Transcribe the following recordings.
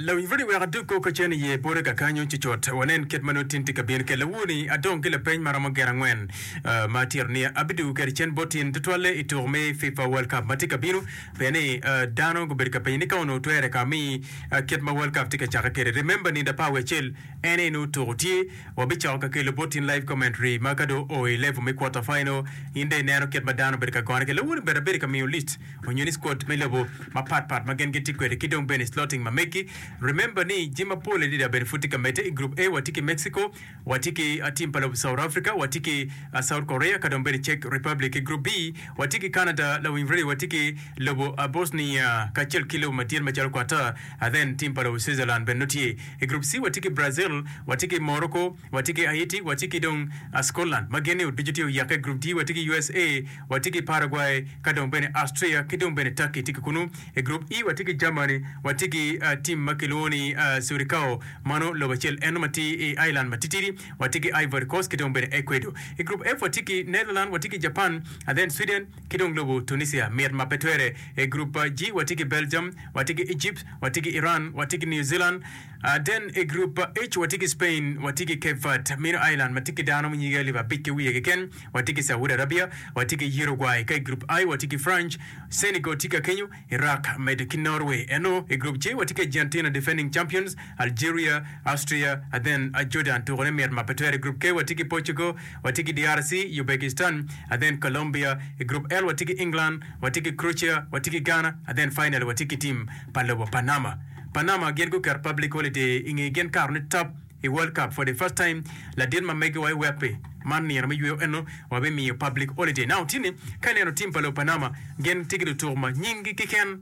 law very we adu ko ko chen ye bore ka kanyo chichot wanen ket manutin tika bien ke lawuni adon ke le pen maramo gerangwen matir ni abidu ke chen botin tutwale iturme FIFA World Cup matika binu bene dano go berka pen ni kawono twere kami ket ma World Cup tika chaka kere remember ni da pawe chel ene no torti wabicha ka ke le botin live commentary makado o 11 me quarter final inde nero ket madano berka gone ke lawuni berka mi list onyoni squad melebo mapat magen geti kwere kidong bene slotting mameki. Remember ni Jima Pole dida benefuti kamete group A watiki Mexico, watiki team pala South Africa, watiki South Korea, kadombere Czech Republic. Group B watiki Canada, la winvredi watiki lobo Bosnia, kachel kilo matir machal kwata, then team pala Switzerland benuti. Group C watiki Brazil, watiki Morocco, watiki Haiti, watiki dong Scotland. Magene udijitio yake group D watiki USA, watiki Paraguay, kadombere Austria, kidombere Turkey tiki kunu. Group E watiki Germany, watiki team Makiloni Surikao Mano Lobachel Enmati Island Matitiri watiki Ivory Coast kidombere Ecuador. Group F watiki Netherlands watiki Japan and then Sweden kidong lobo Tunisia Mir Mapetwere. Group G watiki Belgium watiki Egypt watiki Iran watiki New Zealand then group H watiki Spain watiki Cape Verde Mino Island matiki Dano Mnyigeli Biki Wiegen watiki Saudi Arabia watiki Uruguay. Group I watiki France Senegal tika Kenya Iraq mediki Norway. Group J watiki Argentina defending champions Algeria Austria and then Jordan to Remir Mapetwere. Group K watiki Portugal watiki DRC Uzbekistan and then Colombia. Group L watiki England watiki Croatia watiki Ghana and then finally watiki team Palawa Panama again go car public holiday in again car top a World Cup for the first time la den mamege wa wepe man ni rama yuo eno wa be mi public holiday now tini kaneno team Palawa Panama gen tigi tourma nyingi kiken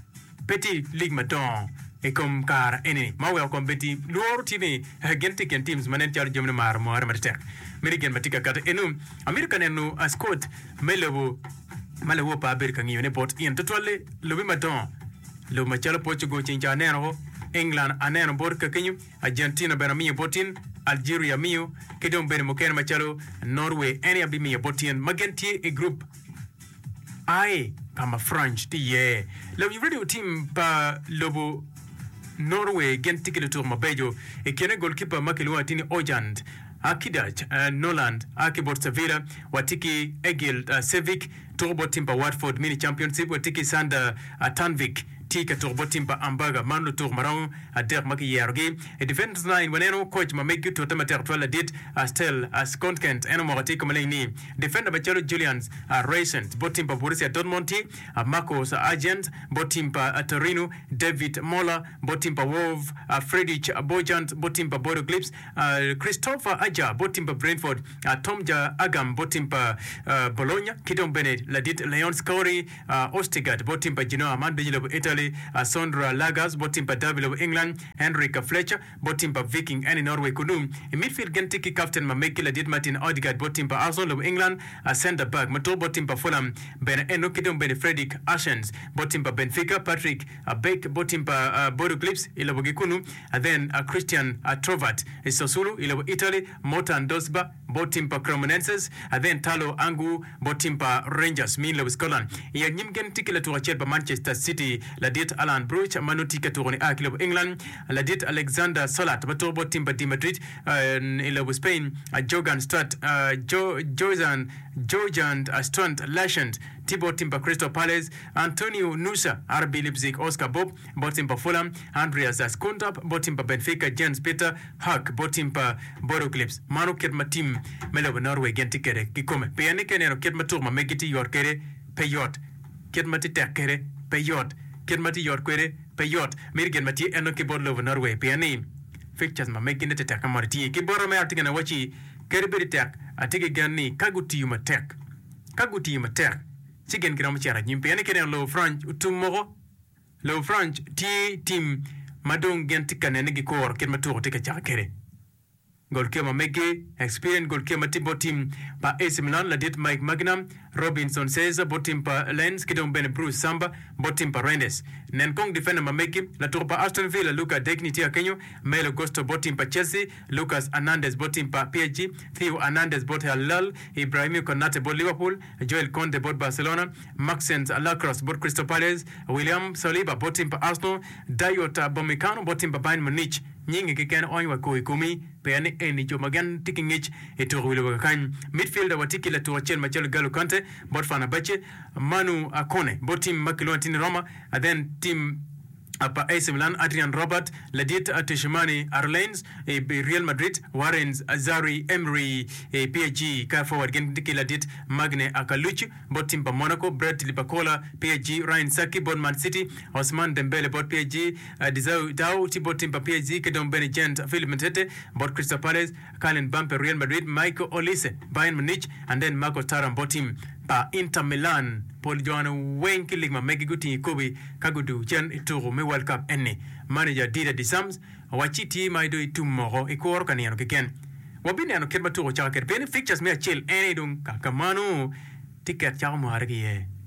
petit ligue maton e comme car ene ma welcome beti lor tini gente ken teams manen tiar jomne mar mo ar matek merigen matika kata enu american enu ascot melewo malewo pa ber kan yone bot in totale lobi maton lo machalo Portugal chincha nero England aneno borka kenyu Argentina bena mi botin Algeria mio kidom bena moken machalo Norway any abi mi botin magenti a group I kama French ti ye lo radio team pa lobo Norway gen tikile tour mabejo e kene goalkeeper makelo atini Ojand Akidaj Noland Akibot Sevilla watiki Egil Sevic turbo timpa Watford mini championship watiki Sander Tanvik tika turbo timpa Ambaga Manlo tour marang ader maki yergi e defense line waneno coach mameki to tamater twala dit stel as content eno morati komalini defender bachalo Julians recent botimpa Borussia Dortmund Marcos Agent botimpa Torino David Mola botimpa Wolf Friedrich Bojant botimpa Bodo Glimt Christopher Aja botimpa Brentford Tomja Agam botimpa Bologna kidom Bennett Ladit Leon Scory Ostigard botimpa Genoa Mandejilo Italy Sondra Lagas botimpa Derby of England Henrik Fletcher botimpa Viking and in Norway Kunum in midfield gentiki captain Mameki Ladit Martin Odegaard botimpa Arsenal of England center back Mato botimpa Fulham Ben Eno kidom Ben Fredrik Ashens botimpa Benfica Patrick Beck botimpa Bodo Glimt ilabo Gikunu and then Christian Trovat Sassuolo ilabo Italy Mortan Dosba botimpa Cremonenses and then Talo Angu botimpa Rangers Milo Scotland ya nyimgen tikila tuwacheba Manchester City Ladit Alan Bruch Manutika Turoni Club of England Ladit Alexander Salat Batobo Timba Di Madrid ilabo Spain Jogan Strat Jojan Strand Lashent Thibaut Timba Crystal Palace Antonio Nusa RB Leipzig Oscar Bob Botimpa Fulham Andreas Skundap Botimpa Benfica Jens Peter Hag Botimpa Bodo Glimt Manu Ketma Team Melo Norway Gentikere Kikome Peyane Kenero Ketma Turma Megiti Yorkere Peyot Ketma Titakere Peyot Ketmati Yorkere Peyot Mirgen Mati Eno Kibodlo Norway Peyane Fixtures ma making it attack Marti Kibora me artigan wachi Keribiri tek atike ganni kaguti yumatek Chicken gram chara nyimpe kene low French utumoro low French team madong gentika nenegi kor ketma tour tika chara kere goalkeeper mege experience goalkeeper tibo team pa AC Milan Ladit Mike Magnum Robinson says botimpa Lens kidong ben Bruce Samba botimpa Rendes nen kong defender mameki la turpa Aston Villa Luka Dignity Akenyo Melo Gusto botimpa Chelsea Lucas Hernandez botimpa PSG Theo Hernandez bot Al Ibrahim Konate bot Liverpool Joel Conte bot Barcelona Maxence Lacrosse bot Crystal Palace William Saliba botimpa Arsenal Dayot Bomecano botimpa Bayern Munich nyingi kiken onwa ko ikumi peani eni jomagan tikingich eto wilo kan midfielder watiki la to Machel Galo Kante bot fana bache Manu Akone bot team Makilon tin Roma and then team apa AC Milan Adrian Robert Ladit Atishimani Arlanes Real Madrid Warrens Azari Emery PSG ka forward gen diki Ladit Magne Akaluchi bot team pa Monaco Brett Lipacola PSG Ryan Saki bot Man City Osman Dembele bot PSG Dizao Dao ti bot team pa PSG kedon Benigent Philip Mtete bot Crystal Palace Kylian Mbappe Real Madrid Michael Olise Bayern Munich and then Marco Thuram bot team pa Inter Milan Paul Joana Wenki Ligma Megi Guti Kobe Kagudu Jan Ituro me World Cup enne manager Dida Disams wachiti maido itumoro ikor kaniano kiken wabini ano kerba turo chaka peni fixtures me chill ene dun kakamanu ticket chaka muhargi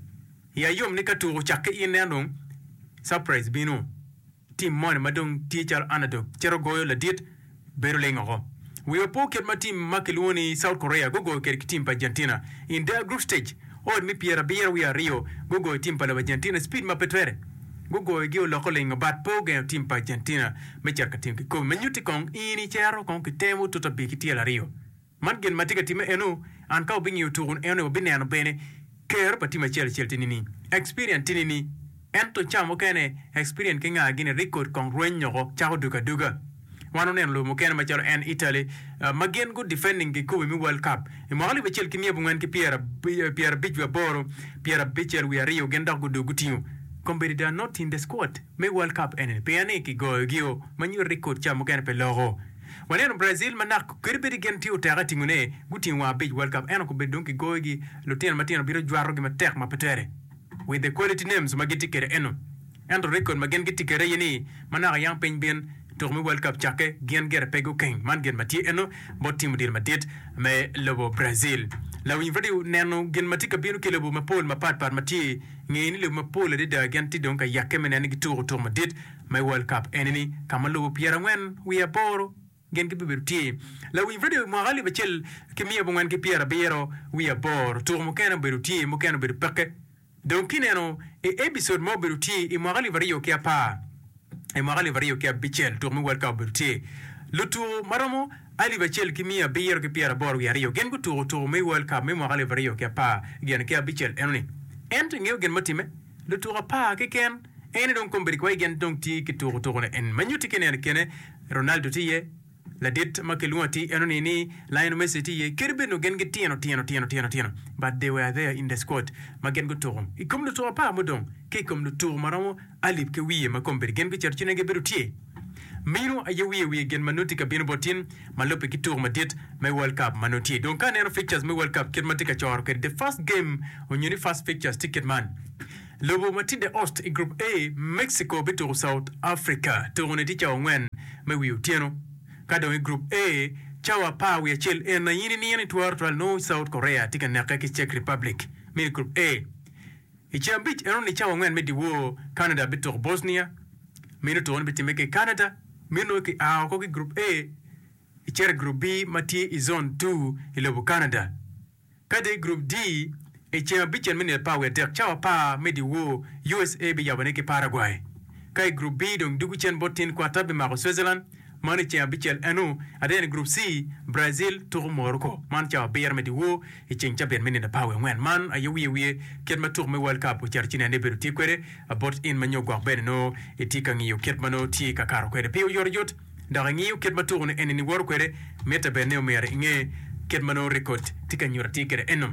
ya yom nika turo chaka ine anong surprise bino team mon madong teacher anado chero goyo la dit beru lengo we were pocket ma team Makeloni South Korea go ker team pa Argentina in their group stage or mi Pierre Bier we are Rio go team pa Argentina speed ma petvere go gio lokoling bat poge team pa Argentina me cher ka team ko menyuti kong ini chero kong kitemu to be kitiela Rio man gen matika team eno an ka bingi utun eno binano bene ker pa team chel tinini experience tinini ento chamo kene experience kinga gine record kong renyo chao duga wano nen lo mokena macharo en Italy magen good defending ki ko mi World Cup e mali be chel kinia bungan ki Pierre Bijwa Boro Pierre Bichel we Rio genda gudu gutinho komberi da not in the squad me World Cup en piane ki go gio manyu record cha mokena pe logo waneno Brazil manak kirbiri genti utagati ngune gutinho wa Bij World Cup en ko be donki gogi loten matino biro jwaro gi matek mapetere with the quality names magiti kere eno and record magen giti kere yini manaka yang penbien Tourmi World Cup chake gen gere pego king man gen mati eno bot team dir matit me lobo Brazil la win vadi neno gen mati ka binu ke lobo mapol mapat par mati ngeni lobo mapol de da gen ti donka yakeme neni tour matit me World Cup enemy kama lobo Pierre Ngwen we are boro gen ke biberti la win vadi magali bechel kemia bongwan ke Pierre Bero we are boro tour mo kana beruti mo kana berpake donc neno e episode mo beruti e magali vario ke apa e magali vario ke bichel to mi World Cup berti lutu maramo ali bichel kimia biyer ke Pierre Bor yario gen gutu to mi World Cup mi magali vario ke pa gen ke bichel enoni ent ngeu gen matime lutu pa ke ken ene don komberi ko gen don ti ke to en manyuti kene Ronaldo tiye la dit makeluati enoni ni Lionel Messi tiye kirbe no gen getino tieno but they were there in the squad magen gutu ikom lutu pa modon ke kom lutu maramo alip ke wiye makomberi gen bicher chine ge berutie miro ayewi gen manuti ka bin botin malope ki tour matit me World Cup manuti donc kan eno fixtures me World Cup ket matika chor ke the first game on uni first fixtures ticket man lobo matide host in group A Mexico bitu South Africa to oneti cha ngwen me wi utieno kado in group A chawa pa wi chel en na yini ni twar no South Korea tika naka ki Czech Republic me group A ichambich eno ni chawa ngwen medi wo Canada bitu Bosnia mino to on bitimeke Canada mino ki ko ki group A ichere group B mati zone 2 ilobo Canada kade group D ichere bichen mine pa we tek chawa pa medi wo USA bi yabane ki Paraguay kai group B dong duguchen botin kwata be maro Switzerland mani che bichel enu aden group C Brazil to Morocco man cha ber medi wo ichen cha ber mine pa we ngwen man ayewi ket ma tour me World Cup cherchine ne beru ti kwere abot in manyo gwa ben no etika ngiyo ket mano ti ka karo kwere pe yorjot da ngiyo ket ma tour ne enni wor kwere meta ben ne mer nge ket mano record tika nyura ti kere enom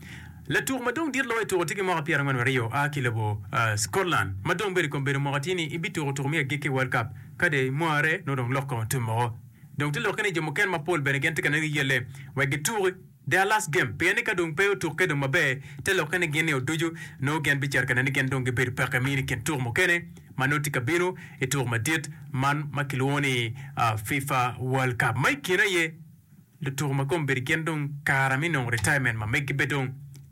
la tour madong dir lo tour tiki mo Pierre Ngwen Rio a kilebo Scotland madong beri ko beri mo atini ibito tour me geke World Cup kade moare no dong lokko tumo donc te lokene je mo ken ma Paul ben gente kan yele wa ge tour their last game pene ka dong pe tour ke dong mabe te lokene gene o dojo no gen bi cer kan gen dong ge beri pa kamini ken tour mo kene manoti kabino e tour madit man makiloni FIFA World Cup mai kiraye le tour ma kom beri gen dong karamino retirement ma meki bedong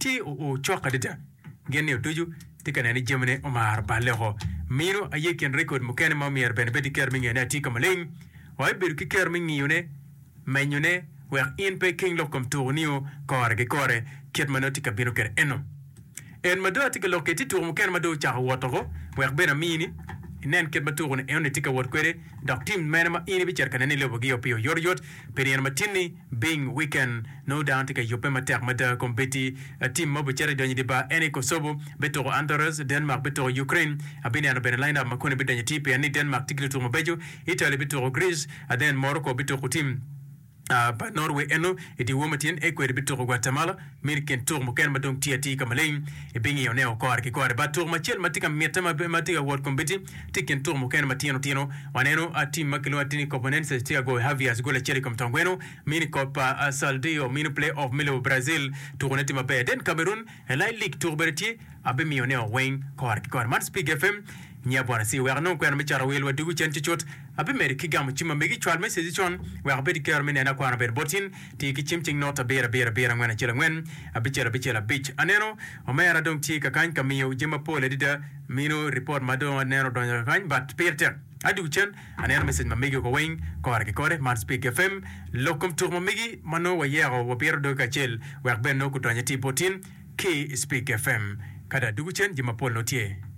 ti o choka dita gene tuju tikana ni jemne Omar Baleho mino ayeken record mukene mamier ben bedi kerminge na tika maling oi bir ki kermingi yune menyune wer in pe king lokom tournio korge kore ket manotika bino ker eno en mado tika loketi tour mukene mado cha wotogo wer bena mini nen ket matourne eno tika wot kwere dak team menama ini bicher kanani lobo gi opio yoryot perien matini being weekend no down tika yope mater mada kompeti team mobo chere donyi diba ene Kosovo beto Andorras Denmark beto Ukraine abini ano ben line up makone bedanya tipe ani Denmark tikile tour mobejo Italy beto Greece then Morocco beto team ba Norway eno iti womatien ekwere bitoro Guatemala mirken tour moken madong tiati kamalein e bingi oneo kor ki kor ba tour machel matika mietama matika world competi tiken tour moken matino tino waneno ati makilo atini components tia go Javier gola cheri kom tongweno mini copa saldio mini play of Milo Brazil tourneti mabe den Cameroon elai league tour berti abe mi oneo wing kor ki kor man speak FM nya bwana si werno ko mi chara wel wadu chen chichot abe meri ki gam chima megi chwal message chon wer be diker mi na kwa ber botin ti ki chimching nota bera ngwana chela ngwen abe chela beach aneno o mera dong ti ka kan kamiyo jema pole dida mino report mado aneno don kan but peter adu chen aneno message ma megi ko wing ko ar ki kore man speak FM lokum tour ma megi mano wa yero wo ber do ka chel wer ben no ku tonya ti botin ki speak FM kada dugu chen jema pole notie